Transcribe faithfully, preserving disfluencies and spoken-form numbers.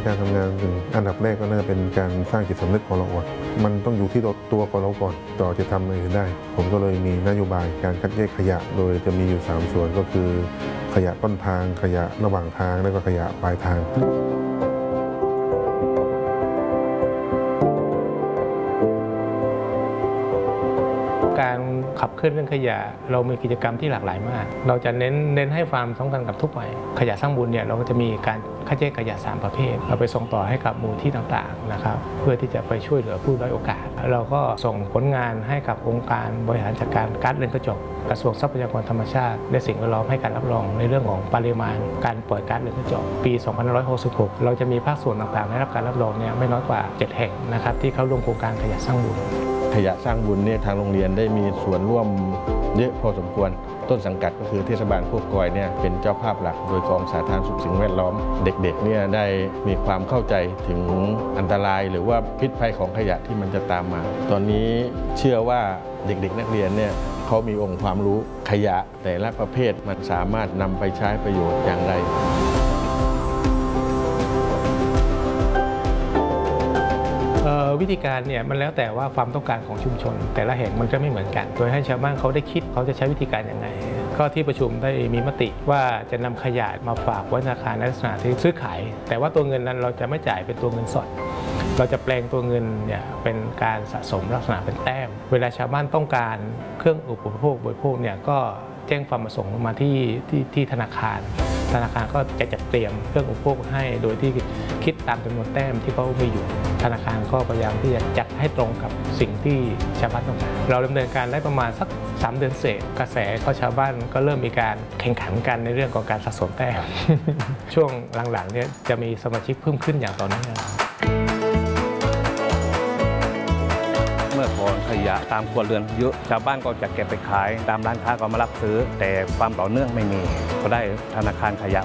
การทำงานถึงอันดับแรกก็น่าจะเป็นการสร้างจิตสำนึกของเราก่อนมันต้องอยู่ที่ตัวของเราก่อนต่อจะทำอะไรได้ ผมก็เลยมีนโยบายการคัดแยกขยะโดยจะมีอยู่สามส่วนก็คือขยะต้นทางขยะระหว่างทางและก็ขยะปลายทางการขับเคลื่อนเรื่องขยะเรามีกิจกรรมที่หลากหลายมากเราจะเน้นเน้นให้ความสำคัญกับทุกฝ่ายขยะสร้างบุญเนี่ยเราก็จะมีการคัดแยกขยะสามประเภทเราไปส่งต่อให้กับมูลที่ต่างๆนะครับเพื่อที่จะไปช่วยเหลือผู้ด้อยโอกาสเราก็ส่งผลงานให้กับองค์การบริหารจัดการก๊าซเรือนกระจกกระทรวงทรัพยากรธรรมชาติและสิ่งแวดล้อมให้การรับรองในเรื่องของปริมาณการปล่อยก๊าซเรือนกระจกปี สองพันห้าร้อยหกสิบหก เราจะมีภาคส่วนต่างๆได้รับการรับรองเนี่ยไม่น้อยกว่าเจ็ดแห่งนะครับที่เข้าร่วมโครงการขยะสร้างบุญขยะสร้างบุญเนี่ยทางโรงเรียนได้มีส่วนร่วมเยอะพอสมควรต้นสังกัดก็คือเทศบาลโคกกอยเนี่ยเป็นเจ้าภาพหลักโดยกองสาธารณสุขสิ่งแวดล้อมเด็กๆเนี่ยได้มีความเข้าใจถึงอันตรายหรือว่าพิษภัยของขยะที่มันจะตามมาตอนนี้เชื่อว่าเด็กๆนักเรียนเนี่ยเขามีองค์ความรู้ขยะแต่ละประเภทมันสามารถนำไปใช้ประโยชน์อย่างไรวิธีการเนี่ยมันแล้วแต่ว่าความต้องการของชุมชนแต่ละแห่งมันก็ไม่เหมือนกันโดยให้ชาวบ้านเขาได้คิดเขาจะใช้วิธีการยังไงก็ที่ประชุมได้มีมติว่าจะนำขยะมาฝากไว้ธนาคารในลักษณะที่ซื้อขายแต่ว่าตัวเงินนั้นเราจะไม่จ่ายเป็นตัวเงินสดเราจะแปลงตัวเงินเนี่ยเป็นการสะสมลักษณะเป็นแต้มเวลาชาวบ้านต้องการเครื่องอุปโภคบริโภคเนี่ยก็แจ้งความประสงค์มาที่ที่ที่ธนาคารธนาคารก็จะจัดเตรียมเครื่องอุปโภคให้โดยที่คิดตามจำนวนแต้มที่เขามีอยู่ธนาคารก็พยายามที่จะจัดให้ตรงกับสิ่งที่ชาวบ้านต้องการเราดำเนินการได้ประมาณสักสามเดือนเศษกระแสก็ชาวบ้านก็เริ่มมีการแข่งขันกันในเรื่องของการสะสมแต้ม ช่วงหลังๆเนี่ยจะมีสมาชิกเพิ่มขึ้นอย่างต่อเนื่องเมื่อก่อนขยะตามครัวเรือนเยอะชาวบ้านก็จะเก็บไปขายตามร้านค้าก็มารับซื้อแต่ความต่อเนื่องไม่มีก็ได้ธนาคารขยะ